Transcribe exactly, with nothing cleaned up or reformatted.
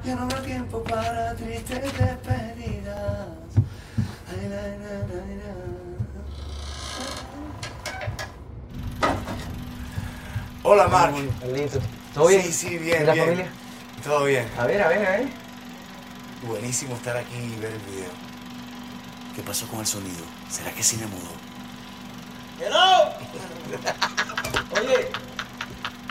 Ya no habrá tiempo para tristes despedidas. Ay, la, la, la, la. Hola, Marc. Carlito. ¿Todo bien? Sí, sí, bien, ¿Y la bien. familia? Todo bien. A ver, a ver, a ver. Buenísimo estar aquí y ver el video. ¿Qué pasó con el sonido? ¿Será que sí me mudó? ¡Hello! Oye,